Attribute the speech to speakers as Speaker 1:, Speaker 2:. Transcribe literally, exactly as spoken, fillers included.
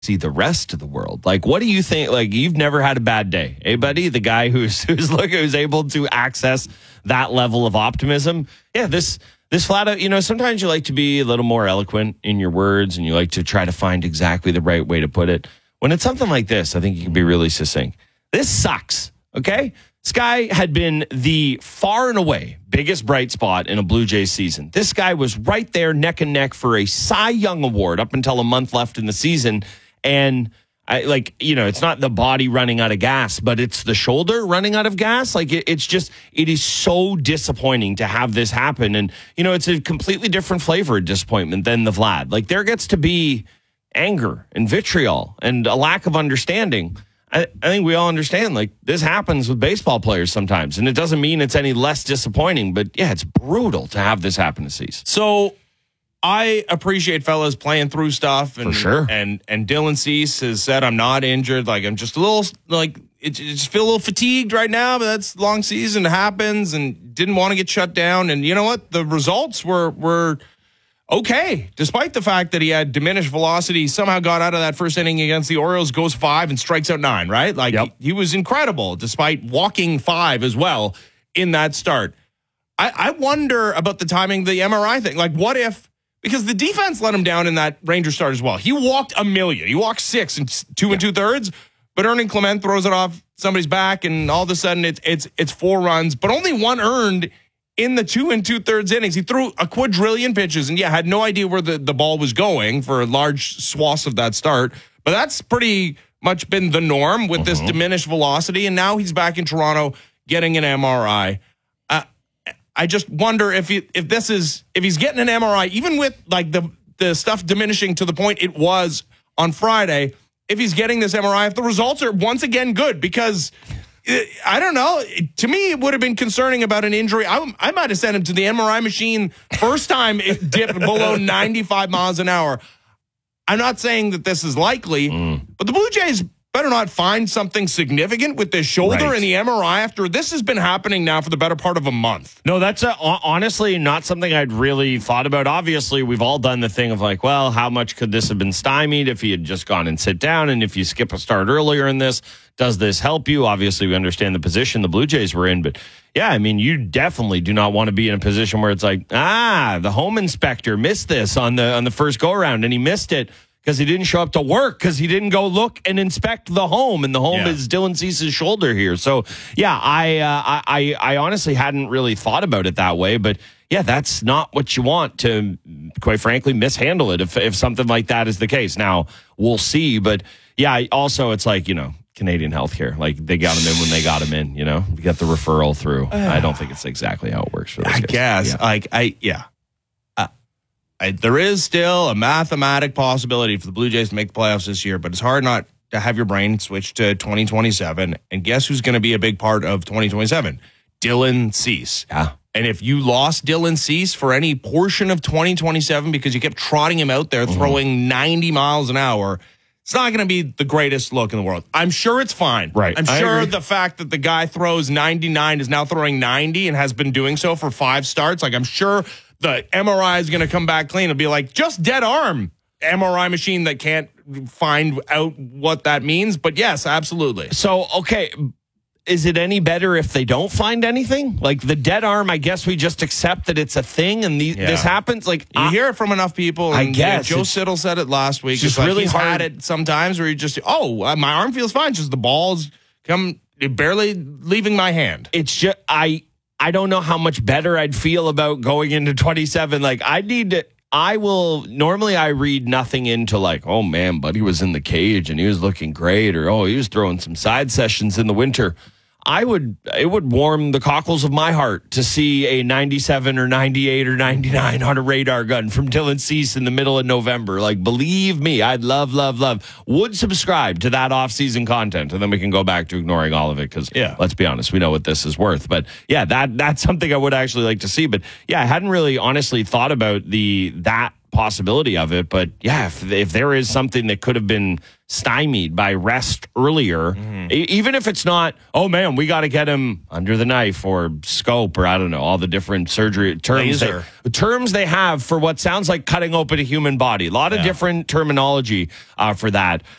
Speaker 1: see the rest of the world. Like, what do you think? Like, you've never had a bad day, eh, buddy? The guy who's who's look who's able to access that level of optimism. Yeah, this this flat out. You know, sometimes you like to be a little more eloquent in your words, and you like to try to find exactly the right way to put it. When it's something like this, I think you can be really succinct. This sucks. Okay, this guy had been the far and away biggest bright spot in a Blue Jays season. This guy was right there neck and neck for a Cy Young award up until a month left in the season. And I like, you know, it's not the body running out of gas, but it's the shoulder running out of gas. Like it, it's just, it is so disappointing to have this happen. And, you know, it's a completely different flavor of disappointment than the Vlad. Like there gets to be anger and vitriol and a lack of understanding. I, I think we all understand, like, this happens with baseball players sometimes, and it doesn't mean it's any less disappointing, but, yeah, it's brutal to have this happen to Cease.
Speaker 2: So I appreciate fellas playing through stuff. And,
Speaker 1: For sure.
Speaker 2: And, and Dylan Cease has said, I'm not injured. Like, I'm just a little, like, it, it just feel a little fatigued right now, but that's long season. It happens, and didn't want to get shut down. And you know what? The results were were okay, despite the fact that he had diminished velocity. He somehow got out of that first inning against the Orioles, goes five and strikes out nine, right? Like
Speaker 1: yep.
Speaker 2: he, he was incredible despite walking five as well in that start. I, I wonder about the timing of the M R I thing. Like what if, because the defense let him down in that Ranger start as well. He walked a million. He walked six and two yeah. and two thirds, but Ernie Clement throws it off somebody's back and all of a sudden it's, it's, it's four runs, but only one earned in the two and two thirds innings. He threw a quadrillion pitches and yeah, had no idea where the, the ball was going for large swaths of that start. But that's pretty much been the norm with uh-huh. this diminished velocity. And now he's back in Toronto getting an M R I. Uh, I just wonder if he, if this is, if he's getting an M R I, even with like the, the stuff diminishing to the point it was on Friday, if he's getting this M R I, if the results are once again good, because I don't know. To me, it would have been concerning about an injury. I, I might have sent him to the M R I machine first time it dipped below ninety-five miles an hour. I'm not saying that this is likely, mm. but the Blue Jays better not find something significant with this shoulder
Speaker 1: right.
Speaker 2: and the M R I after this has been happening now for the better part of a month.
Speaker 1: No, that's a, honestly not something I'd really thought about. Obviously, we've all done the thing of like, well, how much could this have been stymied if he had just gone and sit down? And if you skip a start earlier in this, does this help you? Obviously, we understand the position the Blue Jays were in, but yeah, I mean, you definitely do not want to be in a position where it's like, ah, the home inspector missed this on the on the first go around, and he missed it because he didn't show up to work because he didn't go look and inspect the home, and the home yeah. is Dylan Cease's shoulder here. So yeah, I, uh, I I honestly hadn't really thought about it that way, but yeah, that's not what you want to, quite frankly, mishandle it if if something like that is the case. Now we'll see, but yeah, also it's like, you know, Canadian healthcare, like they got him in when they got him in, you know, you get the referral through. Uh, I don't think it's exactly how it works for those
Speaker 2: I
Speaker 1: guys.
Speaker 2: guess,
Speaker 1: yeah.
Speaker 2: like I, yeah, uh, I, there is still a mathematic possibility for the Blue Jays to make the playoffs this year, but it's hard not to have your brain switch to twenty twenty-seven. And guess who's going to be a big part of twenty twenty-seven? Dylan Cease.
Speaker 1: Yeah.
Speaker 2: And if you lost Dylan Cease for any portion of twenty twenty-seven because you kept trotting him out there, mm-hmm. throwing ninety miles an hour, it's not going to be the greatest look in the world. I'm sure it's fine.
Speaker 1: Right.
Speaker 2: I'm
Speaker 1: I
Speaker 2: sure
Speaker 1: agree.
Speaker 2: the fact that the guy throws ninety-nine is now throwing ninety and has been doing so for five starts. Like, I'm sure the M R I is going to come back clean. It'll be like just dead arm M R I machine that can't find out what that means. But yes, absolutely.
Speaker 1: So, okay. Is it any better if they don't find anything? Like the dead arm, I guess we just accept that it's a thing and the,
Speaker 2: yeah.
Speaker 1: this happens. Like
Speaker 2: you
Speaker 1: I,
Speaker 2: hear it from enough people. And,
Speaker 1: I guess
Speaker 2: you know, Joe Siddle said it last week.
Speaker 1: It's
Speaker 2: It's
Speaker 1: just
Speaker 2: like
Speaker 1: really
Speaker 2: he's
Speaker 1: hard.
Speaker 2: had it sometimes where you just, oh, uh, my arm feels fine. Just the ball's come barely leaving my hand.
Speaker 1: It's just, I, I don't know how much better I'd feel about going into twenty-seven. Like I need to, I will, normally I read nothing into like, oh man, but he was in the cage and he was looking great, or, oh, he was throwing some side sessions in the winter. I would, it would warm the cockles of my heart to see a ninety-seven or ninety-eight or ninety-nine on a radar gun from Dylan Cease in the middle of November. Like, believe me, I'd love, love, love. Would subscribe to that off-season content, and then we can go back to ignoring all of it because,
Speaker 2: yeah.
Speaker 1: let's be honest, we know what this is worth. But yeah, that that's something I would actually like to see. But yeah, I hadn't really honestly thought about the that possibility of it. But yeah, if, if there is something that could have been stymied by rest earlier, mm-hmm. e- even if it's not, oh man, we got to get him under the knife or scope or I don't know, all the different surgery terms they, terms they have for what sounds like cutting open a human body. A lot of yeah. different terminology uh, for that.